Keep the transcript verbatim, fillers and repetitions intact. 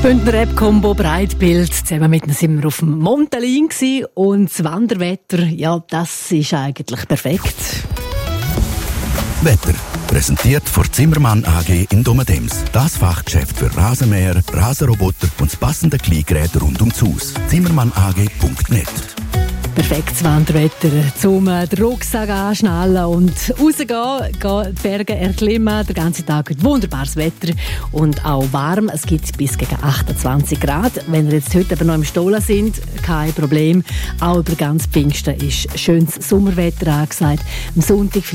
Bündner Rap-Kombo Breitbild. Zusammen mit ihnen sind wir auf dem Montelin gsi und das Wanderwetter, ja, das ist eigentlich perfekt. Wetter. Präsentiert von Zimmermann A G in Domadems. Das Fachgeschäft für Rasenmäher, Rasenroboter und das passende Kleingerät rund ums Haus. zimmermann a g punkt net. Perfektes Wanderwetter, zum den Rucksack anschnallen und rausgehen, gehen die Berge erklimmen, den ganzen Tag wunderbares Wetter und auch warm. Es gibt bis gegen achtundzwanzig Grad. Wenn ihr jetzt heute aber noch im Stollen sind, kein Problem. Auch über ganz Pfingsten ist schönes Sommerwetter angesagt. Am Sonntag